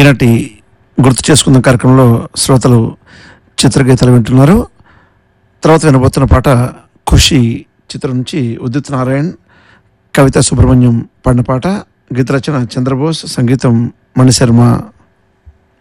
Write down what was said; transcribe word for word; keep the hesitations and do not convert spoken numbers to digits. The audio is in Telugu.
ఈనాటి గుర్తు చేసుకున్న కార్యక్రమంలో శ్రోతలు చిత్రగీతాలు వింటున్నారు. తర్వాత వినబోతున్న పాట ఖుషి చిత్రం నుంచి ఉదిత్ నారాయణ్, కవిత సుబ్రహ్మణ్యం పాడిన పాట. గీత రచన చంద్రబోస్, సంగీతం మణిశర్మ.